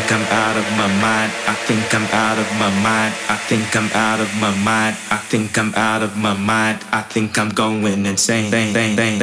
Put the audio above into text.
think I'm out of my mind. I think I'm out of my mind. I think I'm out of my mind. I think I'm out of my mind. I think I'm going insane.